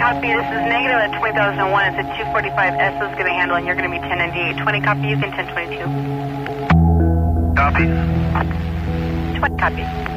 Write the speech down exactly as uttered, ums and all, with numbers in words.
copy. This is negative at twenty thousand one. It's a two forty-five. S is going to handle, and you're going to be ten ninety-eight. twenty copy, you can ten twenty-two. Copy. twenty copy.